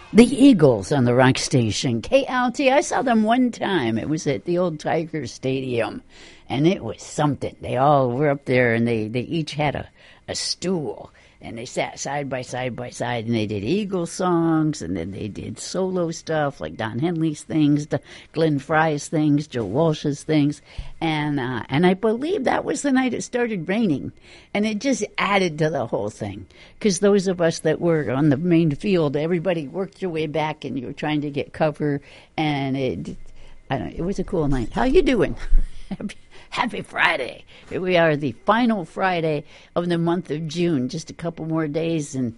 The Eagles on the rock station, KLT. I saw them one time. It was at the old Tiger Stadium, and it was something. They all were up there, and they each had a stool, and they sat side by side, and they did Eagles songs, and then they did solo stuff like Don Henley's things, Glenn Fry's things, Joe Walsh's things, and I believe that was the night it started raining, and it just added to the whole thing, because those of us that were on the main field, everybody worked your way back, and you were trying to get cover, and it was a cool night. How you doing? Happy Friday. Here we are, the final Friday of the month of June. Just a couple more days, and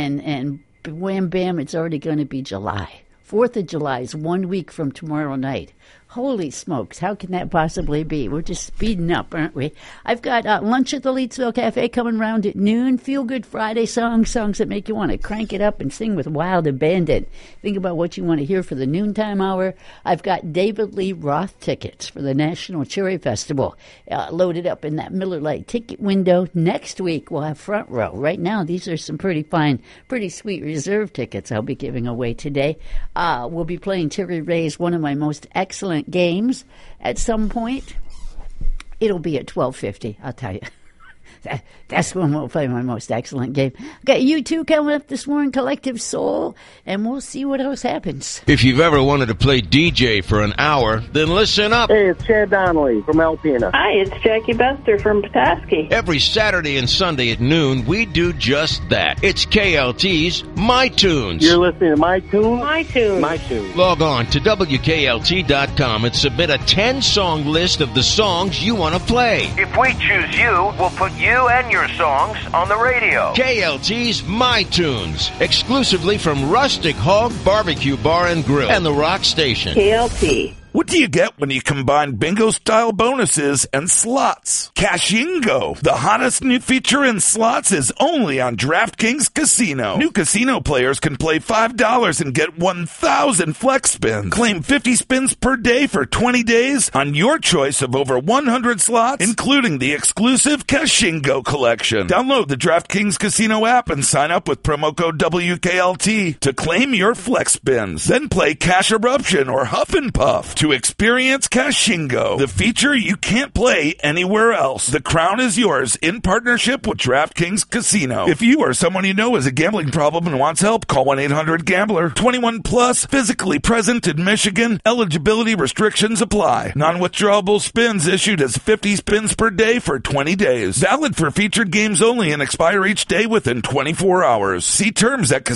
wham, bam, it's already going to be July. 4th of July is 1 week from tomorrow night. Holy smokes, how can that possibly be? We're just speeding up, aren't we? I've got lunch at the Leedsville Cafe coming around at noon. Feel Good Friday songs that make you want to crank it up and sing with Wild Abandon. Think about what you want to hear for the noontime hour. I've got David Lee Roth tickets for the National Cherry Festival loaded up in that Miller Lite ticket window. Next week, we'll have front row. Right now, these are some pretty fine, pretty sweet reserve tickets I'll be giving away today. We'll be playing Terry Ray's One of My Most Excellent Games at some point. It'll be at 12:50, I'll tell you. That's when we'll play my most excellent game. Got U2 coming up this morning, Collective Soul, and we'll see what else happens. If you've ever wanted to play DJ for an hour, then listen up. Hey, it's Chad Donnelly from Alpena. Hi, it's Jackie Bester from Petoskey. Every Saturday and Sunday at noon, we do just that. It's KLT's My Tunes. You're listening to My Tunes? My Tunes. My Tunes. Log on to WKLT.com and submit a 10-song list of the songs you want to play. If we choose you, we'll put you and your songs on the radio. KLT's My Tunes, exclusively from Rustic Hog Barbecue Bar and Grill and the Rock Station. KLT. What do you get when you combine bingo-style bonuses and slots? Cashingo, the hottest new feature in slots, is only on DraftKings Casino. New casino players can play $5 and get 1,000 flex spins. Claim 50 spins per day for 20 days on your choice of over 100 slots, including the exclusive Cashingo collection. Download the DraftKings Casino app and sign up with promo code WKLT to claim your flex spins. Then play Cash Eruption or Huff and Puff to experience Cashingo, the feature you can't play anywhere else. The crown is yours in partnership with DraftKings Casino. If you or someone you know has a gambling problem and wants help, call 1-800-GAMBLER. 21 plus, physically present in Michigan. Eligibility restrictions apply. Non-withdrawable spins issued as 50 spins per day for 20 days. Valid for featured games only and expire each day within 24 hours. See terms at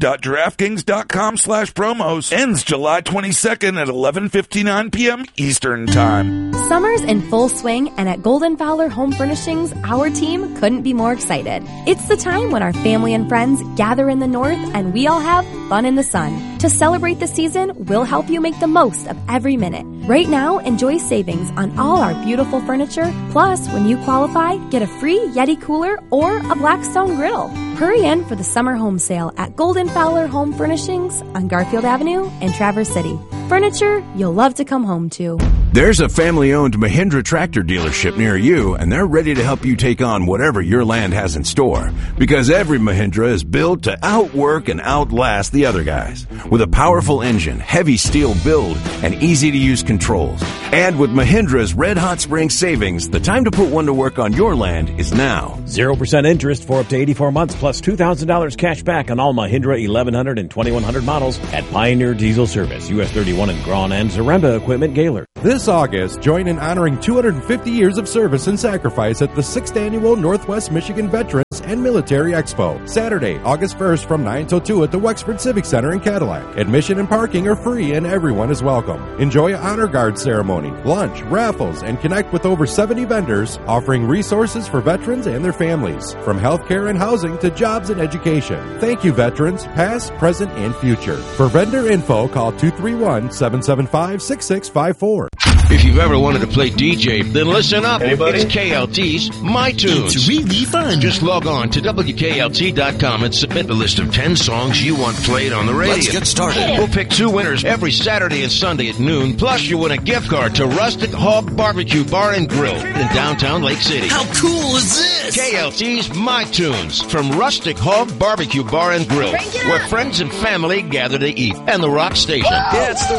casino.draftkings.com/promos. Ends July 22nd at 11:59 p.m. Eastern Time. Summer's in full swing, and at Golden Fowler Home Furnishings, our team couldn't be more excited. It's the time when our family and friends gather in the north and we all have fun in the sun. To celebrate the season, we'll help you make the most of every minute. Right now, enjoy savings on all our beautiful furniture. Plus, when you qualify, get a free Yeti cooler or a Blackstone griddle. Hurry in for the summer home sale at Golden Fowler Home Furnishings on Garfield Avenue in Traverse City. Furniture you'll love to come home to. There's a family-owned Mahindra tractor dealership near you, and they're ready to help you take on whatever your land has in store. Because every Mahindra is built to outwork and outlast the other guys. With a powerful engine, heavy steel build, and easy-to-use controls. And with Mahindra's red-hot spring savings, the time to put one to work on your land is now. 0% interest for up to 84 months, plus $2,000 cash back on all Mahindra 1100 and 2100 models at Pioneer Diesel Service, US 31 in Grawn and Zaremba Equipment, Gaylor. This August, join in honoring 250 years of service and sacrifice at the 6th Annual Northwest Michigan Veterans and Military Expo. Saturday, August 1st from 9 till 2 at the Wexford Civic Center in Cadillac. Admission and parking are free and everyone is welcome. Enjoy an honor guard ceremony, lunch, raffles, and connect with over 70 vendors offering resources for veterans and their families, from healthcare and housing to jobs and education. Thank you, veterans, past, present, and future. For vendor info, call 231-775-6654. If you've you've ever wanted to play DJ, then listen up. Anybody? It's KLT's My Tunes. It's really fun. Just log on to WKLT.com and submit a list of 10 songs you want played on the radio. Let's get started. We'll pick 2 winners every Saturday and Sunday at noon. Plus, you win a gift card to Rustic Hog Barbecue Bar and Grill in downtown Lake City. How cool is this? KLT's My Tunes from Rustic Hog Barbecue Bar and Grill, where friends and family gather to eat, and the Rock Station. Yeah, it's the